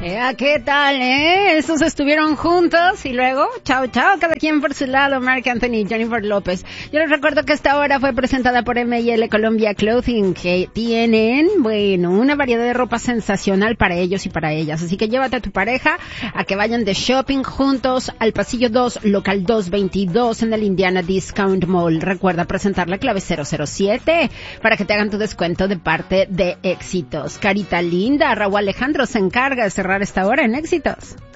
¿Qué tal, Estos estuvieron juntos y luego, chao, cada quien por su lado, Marc Anthony y Jennifer López. Yo les recuerdo que esta hora fue presentada por M&L Colombia Clothing, que tienen, una variedad de ropa sensacional para ellos y para ellas. Así que llévate a tu pareja a que vayan de shopping juntos al pasillo 2, local 222 en el Indiana Discount Mall. Recuerda presentar la clave 007 para que te hagan tu descuento de parte de Éxitos. Carita linda, Raúl Alejandro se encarga de cerrar esta hora en Éxitos.